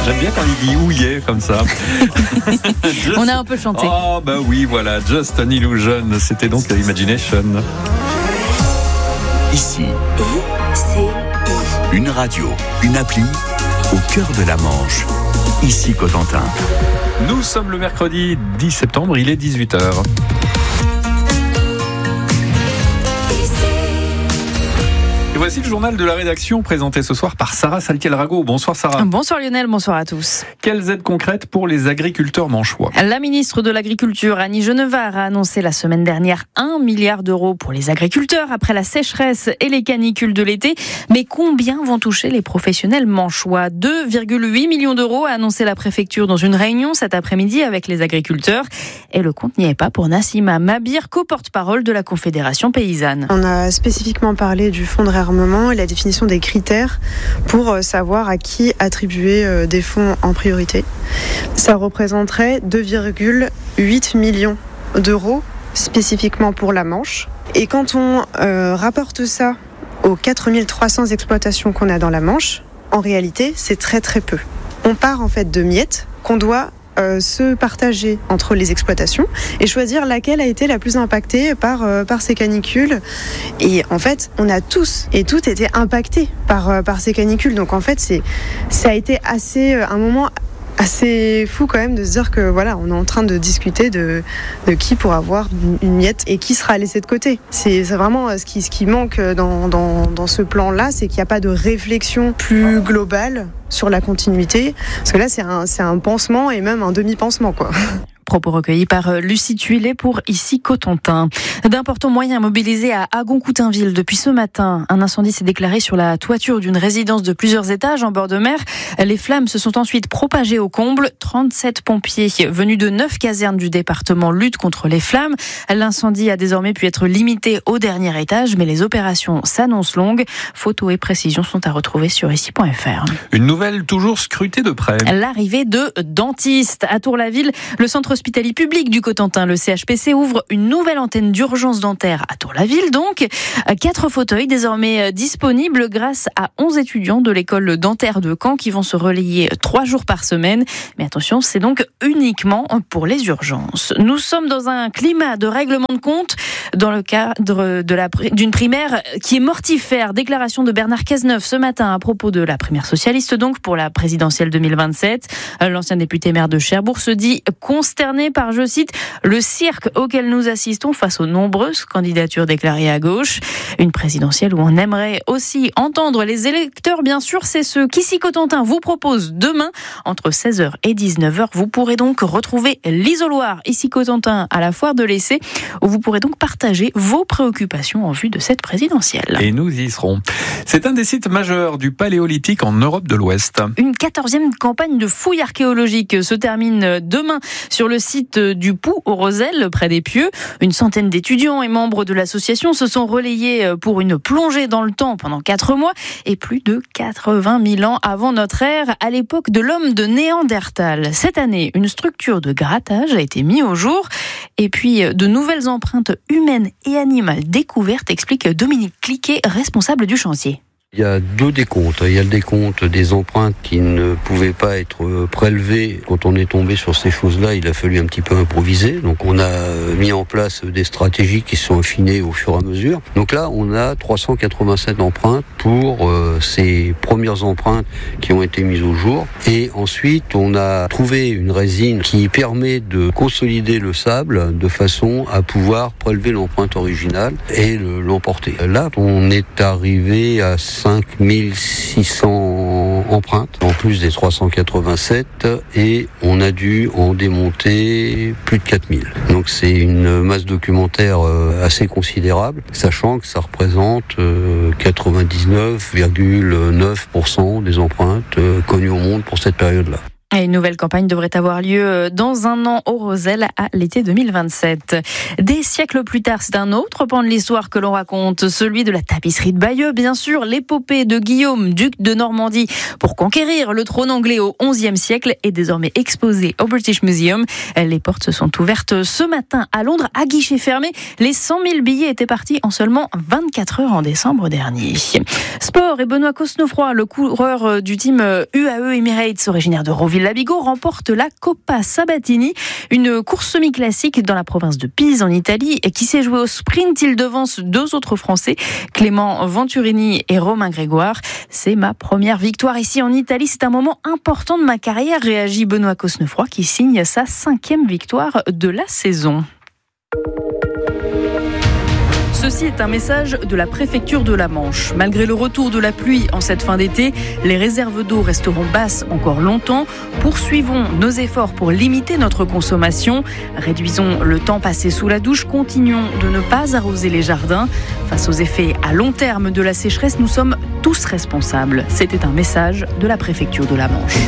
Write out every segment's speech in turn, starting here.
J'aime bien quand il dit ouillé comme ça. On a un peu chanté. Oh bah oui, voilà, Just an Illusion, c'était donc Imagination. Ici, une radio, une appli au cœur de la Manche. Ici Cotentin. Nous sommes le mercredi 10 septembre, il est 18h. Et voici le journal de la rédaction présenté ce soir par Sarah Saltiel-Rago. Bonsoir Sarah. Bonsoir Lionel, bonsoir à tous. Quelles aides concrètes pour les agriculteurs manchois ? La ministre de l'Agriculture, Annie Genevard, a annoncé la semaine dernière 1 milliard d'euros pour les agriculteurs après la sécheresse et les canicules de l'été. Mais combien vont toucher les professionnels manchois ? 2,8 millions d'euros a annoncé la préfecture dans une réunion cet après-midi avec les agriculteurs. Et le compte n'y est pas pour Nassima Mabir, co-porte-parole de la Confédération paysanne. On a spécifiquement parlé du fonds de réarmement et la définition des critères pour savoir à qui attribuer des fonds en priorité. Ça représenterait 2,8 millions d'euros spécifiquement pour la Manche. Et quand on rapporte ça aux 4300 exploitations qu'on a dans la Manche, en réalité, c'est très très peu. On part en fait de miettes qu'on doit se partager entre les exploitations et choisir laquelle a été la plus impactée par ces canicules. Et en fait, on a tous et toutes été impactés par ces canicules. Donc en fait, ça a été un moment assez fou quand même de se dire que voilà, on est en train de discuter de qui pourra avoir une miette et qui sera laissé de côté. C'est vraiment ce qui manque dans ce plan-là, c'est qu'il n'y a pas de réflexion plus globale sur la continuité, parce que là c'est un pansement et même un demi-pansement quoi. Propos recueillis par Lucie Tuilet pour Ici Cotentin. D'importants moyens mobilisés à Agon-Coutainville depuis ce matin. Un incendie s'est déclaré sur la toiture d'une résidence de plusieurs étages en bord de mer. Les flammes se sont ensuite propagées au comble. 37 pompiers venus de 9 casernes du département luttent contre les flammes. L'incendie a désormais pu être limité au dernier étage, mais les opérations s'annoncent longues. Photos et précisions sont à retrouver sur ici.fr. Une nouvelle toujours scrutée de près. L'arrivée de dentistes. À Tour-la-Ville, le centre hospitalier public du Cotentin, le CHPC, ouvre une nouvelle antenne d'urgence dentaire à Tour-la-Ville. Donc, 4 fauteuils désormais disponibles grâce à 11 étudiants de l'école dentaire de Caen qui vont se relayer 3 jours par semaine. Mais attention, c'est donc uniquement pour les urgences. Nous sommes dans un climat de règlement de compte dans le cadre d'une primaire qui est mortifère. Déclaration de Bernard Cazeneuve ce matin à propos de la primaire socialiste, donc pour la présidentielle 2027. L'ancien député maire de Cherbourg se dit consterné par, je cite, le cirque auquel nous assistons face aux nombreuses candidatures déclarées à gauche. Une présidentielle où on aimerait aussi entendre les électeurs, bien sûr. C'est ce qu'Ici Cotentin vous propose demain entre 16h et 19h. Vous pourrez donc retrouver l'isoloir Ici Cotentin à la foire de l'Essai, où vous pourrez donc partager vos préoccupations en vue de cette présidentielle. Et nous y serons. C'est un des sites majeurs du Paléolithique en Europe de l'Ouest. Une 14e campagne de fouilles archéologiques se termine demain sur le site du Pou au Rosel, près des Pieux. Une centaine d'étudiants et membres de l'association se sont relayés pour une plongée dans le temps pendant 4 mois et plus de 80 000 ans avant notre ère, à l'époque de l'homme de Néandertal. Cette année, une structure de grattage a été mise au jour et puis de nouvelles empreintes humaines et animales découvertes, explique Dominique Cliquet, responsable du chantier. Il y a 2 décomptes. Il y a le décompte des empreintes qui ne pouvaient pas être prélevées. Quand on est tombé sur ces choses-là, il a fallu un petit peu improviser. Donc on a mis en place des stratégies qui se sont affinées au fur et à mesure. Donc là, on a 387 empreintes pour ces premières empreintes qui ont été mises au jour. Et ensuite, on a trouvé une résine qui permet de consolider le sable de façon à pouvoir prélever l'empreinte originale et l'emporter. Là, on est arrivé à 5600 empreintes, en plus des 387, et on a dû en démonter plus de 4000. Donc c'est une masse documentaire assez considérable, sachant que ça représente 99,9% des empreintes connues au monde pour cette période-là. Et une nouvelle campagne devrait avoir lieu dans un an au Roselle à l'été 2027. Des siècles plus tard, c'est un autre pan de l'histoire que l'on raconte, celui de la tapisserie de Bayeux, bien sûr, l'épopée de Guillaume, duc de Normandie, pour conquérir le trône anglais au XIe siècle est désormais exposée au British Museum. Les portes se sont ouvertes ce matin à Londres à guichet fermé. Les 100 000 billets étaient partis en seulement 24 heures en décembre dernier. Sport et Benoît Cosnefroy, le coureur du team UAE Emirates, originaire de Roville-Labigo, remporte la Coppa Sabatini, une course semi-classique dans la province de Pise en Italie et qui s'est jouée au sprint. Il devance 2 autres Français, Clément Venturini et Romain Grégoire. C'est ma première victoire ici en Italie. C'est un moment important de ma carrière, réagit Benoît Cosnefroy qui signe sa 5e victoire de la saison. Ceci est un message de la préfecture de la Manche. Malgré le retour de la pluie en cette fin d'été, les réserves d'eau resteront basses encore longtemps. Poursuivons nos efforts pour limiter notre consommation. Réduisons le temps passé sous la douche. Continuons de ne pas arroser les jardins. Face aux effets à long terme de la sécheresse, nous sommes tous responsables. C'était un message de la préfecture de la Manche.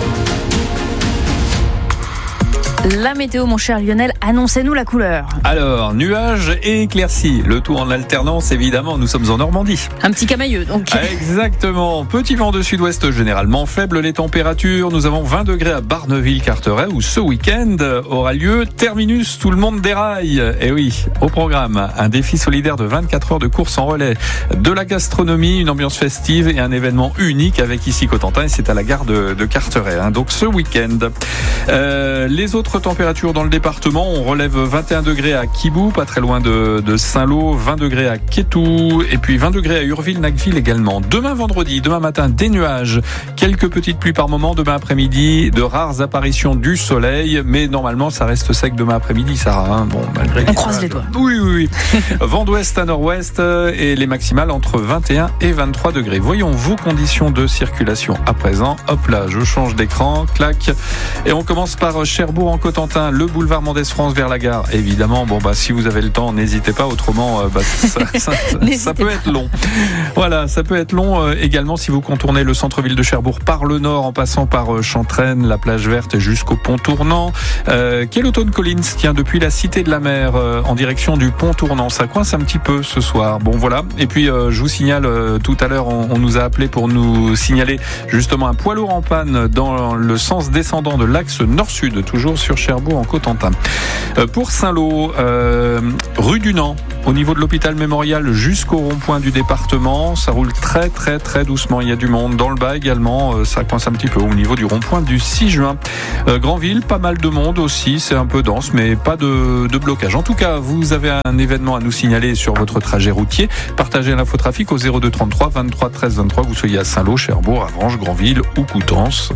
La météo, mon cher Lionel, annoncez-nous la couleur. Alors, nuages et éclaircies. Le tout en alternance, évidemment, nous sommes en Normandie. Un petit camailleux, donc. Exactement. Petit vent de sud-ouest généralement faible. Les températures, nous avons 20 degrés à Barneville-Carteret où ce week-end aura lieu Terminus, tout le monde déraille. Et oui, au programme, un défi solidaire de 24 heures de course en relais, de la gastronomie, une ambiance festive et un événement unique avec ici Cotentin. Et c'est à la gare de Carteret. Donc ce week-end. Les autres températures dans le département, on relève 21 degrés à Quibou, pas très loin de Saint-Lô, 20 degrés à Kétou, et puis 20 degrés à Urville-Nacville également. Demain vendredi, demain matin, des nuages, quelques petites pluies par moment, demain après-midi, de rares apparitions du soleil, mais normalement ça reste sec demain après-midi, Sarah. Bon, malgré on croise les doigts. Oui. Vent d'ouest à nord-ouest et les maximales entre 21 et 23 degrés. Voyons vos conditions de circulation à présent. Hop là, je change d'écran, clac, et on commence par Cherbourg en Cotentin, le boulevard Mendès-France vers la gare. Évidemment, si vous avez le temps, n'hésitez pas, autrement ça peut être long. Voilà, ça peut être long également si vous contournez le centre-ville de Cherbourg par le nord en passant par Chantraine, la plage verte jusqu'au pont tournant. Kelloton Collins tient depuis la Cité de la Mer en direction du pont tournant. Ça coince un petit peu ce soir. Bon voilà, et puis je vous signale tout à l'heure, on nous a appelé pour nous signaler justement un poids lourd en panne dans le sens descendant de l'axe nord-sud, toujours sur Cherbourg en Cotentin. Pour Saint-Lô, rue du Nant, au niveau de l'hôpital Mémorial jusqu'au rond-point du département, ça roule très très très doucement. Il y a du monde dans le bas également, ça coince un petit peu au niveau du rond-point du 6 juin. Grandville, pas mal de monde aussi, c'est un peu dense mais pas de blocage. En tout cas, vous avez un événement à nous signaler sur votre trajet routier. Partagez l'infotrafic au 02 33 23 13 23, que vous soyez à Saint-Lô, Cherbourg, Avranches, Grandville ou Coutances.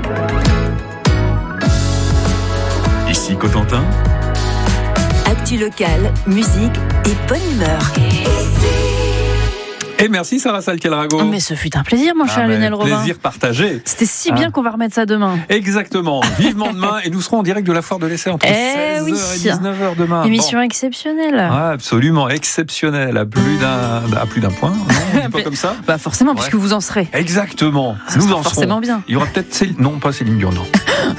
Ici Cotentin. Actu locale, musique et bonne humeur. Et merci Sarah Saltiel-Rago. Mais ce fut un plaisir, mon cher Lionel Robin. Plaisir partagé. C'était si bien qu'on va remettre ça demain. Exactement. Vivement demain. Et nous serons en direct de la foire de l'essai entre 16h et 19h demain. Émission exceptionnelle. Ouais, absolument exceptionnelle. À plus d'un point. Non, pas comme ça. Forcément, puisque vous en serez. Exactement. Nous en serons. Forcément bien. Il y aura peut-être non, pas Céline Dion, non.